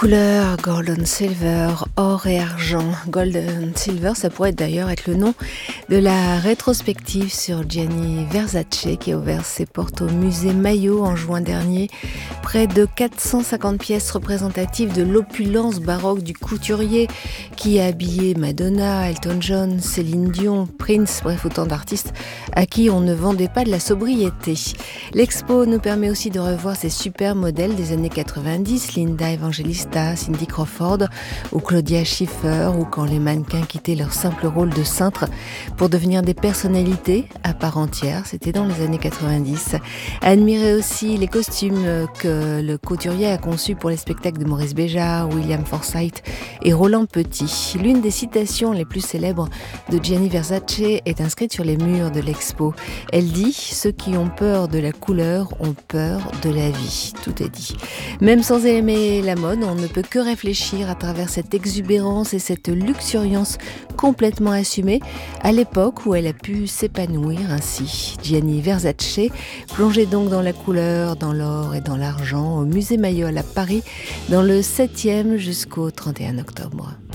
couleurs, gold and silver, or et argent. Gold and silver, ça pourrait d'ailleurs être le nom de la rétrospective sur Gianni Versace qui a ouvert ses portes au musée Maillot en juin dernier. Près de 450 pièces représentatives de l'opulence baroque du couturier qui a habillé Madonna, Elton John, Céline Dion, Prince, bref autant d'artistes à qui on ne vendait pas de la sobriété. L'expo nous permet aussi de revoir ces super modèles des années 90, Linda Evangelista, Cindy Crawford ou Claudia Schiffer, ou quand les mannequins quittaient leur simple rôle de cintre pour devenir des personnalités à part entière, c'était dans les années 90. Admirez aussi les costumes que le couturier a conçus pour les spectacles de Maurice Béjart, William Forsythe et Roland Petit. L'une des citations les plus célèbres de Gianni Versace est inscrite sur les murs de l'expo. Elle dit « Ceux qui ont peur de la couleur ont peur de la vie ». Tout est dit. Même sans aimer la mode, on ne peut que réfléchir à travers cette exubérance et cette luxuriance complètement assumée à l'époque où elle a pu s'épanouir ainsi. Gianni Versace, plongé donc dans la couleur, dans l'or et dans l'argent au musée Maillot à Paris dans le 7e jusqu'au 31 octobre.